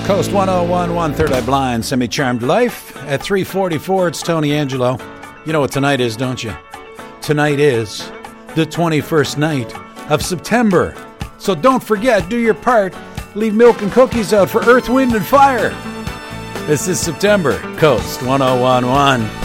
Coast 101.1, Third Eye Blind, Semi-Charmed Life. At 3:44, it's Tony Angelo. You know what tonight is, don't you? Tonight is the 21st night of September. So don't forget, do your part. Leave milk and cookies out for Earth, Wind, and Fire. This is September, Coast 101.1.